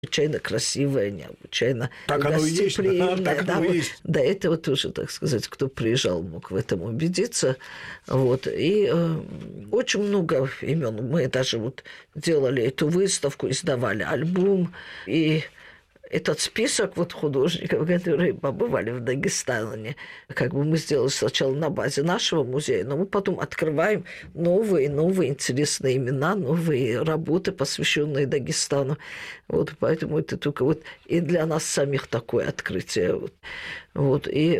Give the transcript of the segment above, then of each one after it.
необычайно красивое, необычайно так гостеприимное. Так оно и есть. До этого тоже, так сказать, кто приезжал, мог в этом убедиться. Вот. И очень много имен. Мы даже вот делали эту выставку, издавали альбом. И этот список вот художников, которые побывали в Дагестане, как бы мы сделали сначала на базе нашего музея, но мы потом открываем новые интересные имена, новые работы, посвященные Дагестану. Вот, поэтому это только вот и для нас самих такое открытие. Вот. И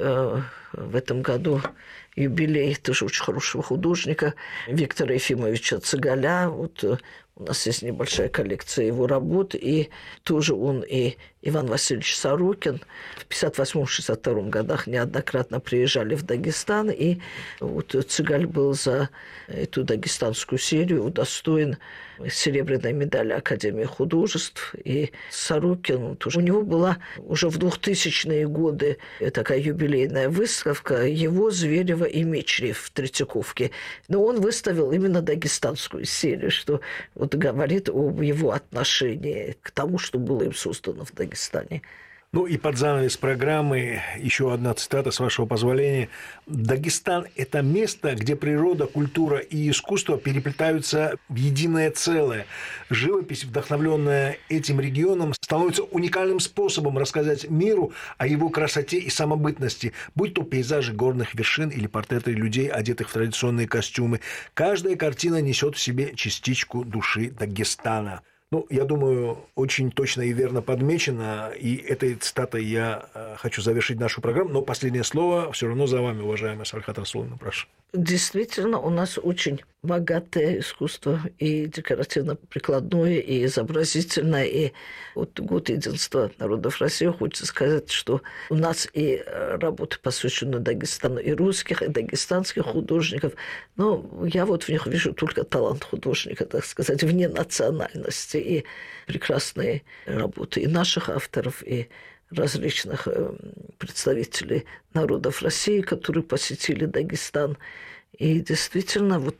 в этом году юбилей тоже очень хорошего художника Виктора Ефимовича Цыгаля. Вот у нас есть небольшая коллекция его работ, и тоже он и Иван Васильевич Сорокин в 1958-1962 годах неоднократно приезжали в Дагестан, и вот Цыгаль был за эту дагестанскую серию удостоен серебряной медали Академии художеств, и Сорокин тоже. У него была уже в 2000-е годы такая юбилейная выставка его, Зверева и Мечри в Третьяковке, но он выставил именно дагестанскую серию, что вот говорит об его отношении к тому, что было им создано в Дагестане. Ну и под занавес программы еще одна цитата, с вашего позволения. «Дагестан – это место, где природа, культура и искусство переплетаются в единое целое. Живопись, вдохновленная этим регионом, становится уникальным способом рассказать миру о его красоте и самобытности, будь то пейзажи горных вершин или портреты людей, одетых в традиционные костюмы. Каждая картина несет в себе частичку души Дагестана». Ну, я думаю, очень точно и верно подмечено, и этой цитатой я хочу завершить нашу программу, но последнее слово все равно за вами, уважаемая Салихат Расуловна, прошу. Действительно, у нас очень богатое искусство и декоративно-прикладное, и изобразительное. И вот год единства народов России, хочется сказать, что у нас и работы, посвященные Дагестану, и русских, и дагестанских художников. Но я вот в них вижу только талант художника, так сказать, вне национальности, и прекрасные работы и наших авторов, и различных представителей народов России, которые посетили Дагестан. И действительно, вот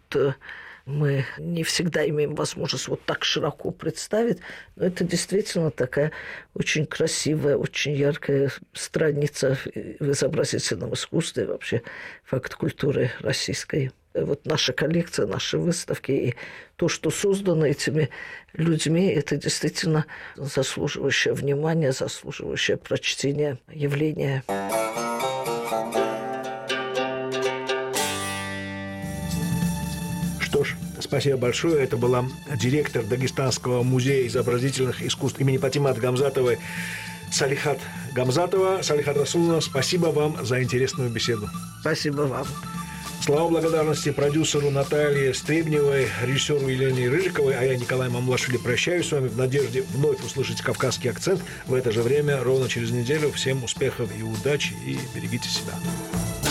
мы не всегда имеем возможность вот так широко представить, но это действительно такая очень красивая, очень яркая страница в изобразительном искусстве, вообще факт культуры российской. Вот наша коллекция, наши выставки и то, что создано этими людьми, это действительно заслуживающее внимания, заслуживающее прочтения явление. Что ж, спасибо большое. Это была директор Дагестанского музея изобразительных искусств имени Патимат Гамзатовой Салихат Гамзатова. Салихат Расуловна, спасибо вам за интересную беседу. Спасибо вам. Слова благодарности продюсеру Наталье Стребневой, режиссеру Елене Рыжиковой, а я, Николай Мамлашвили, прощаюсь с вами в надежде вновь услышать кавказский акцент в это же время, ровно через неделю. Всем успехов и удачи, и берегите себя.